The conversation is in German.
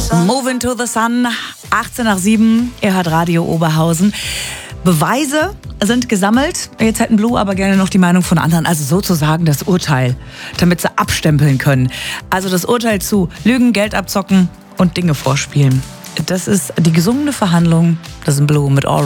Moving to the Sun, 18 nach 7, ihr hört Radio Oberhausen. Beweise sind gesammelt. Jetzt hätten Blue aber gerne noch die Meinung von anderen, also sozusagen das Urteil, damit sie abstempeln können. Also das Urteil zu Lügen, Geld abzocken und Dinge vorspielen. Das ist die gesungene Verhandlung. Das ist Blue mit All